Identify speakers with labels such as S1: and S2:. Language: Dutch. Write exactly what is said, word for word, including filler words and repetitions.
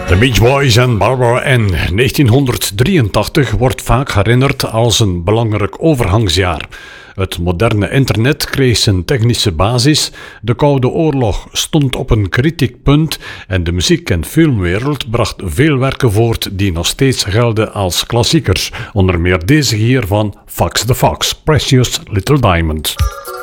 S1: The Beach Boys en Barbara Ann. negentienhonderddrieëntachtig wordt vaak herinnerd als een belangrijk overgangsjaar. Het moderne internet kreeg zijn technische basis, de Koude Oorlog stond op een kritiek punt en de muziek- en filmwereld bracht veel werken voort die nog steeds gelden als klassiekers. Onder meer deze hier van Fox the Fox, Precious Little Diamond.